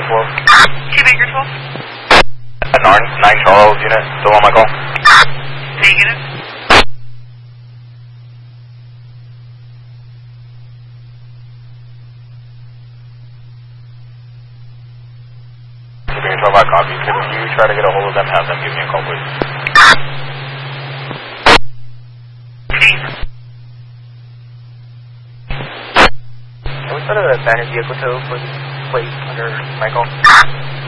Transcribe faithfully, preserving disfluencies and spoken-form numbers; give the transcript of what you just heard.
twelve. two Baker twelve. nine Charles unit, still on my call. Negative. two Baker twelve, I copy. Can you try to get a hold of them, have them give me a call, please? Can we set a abandoned vehicle tow for the plate under my call?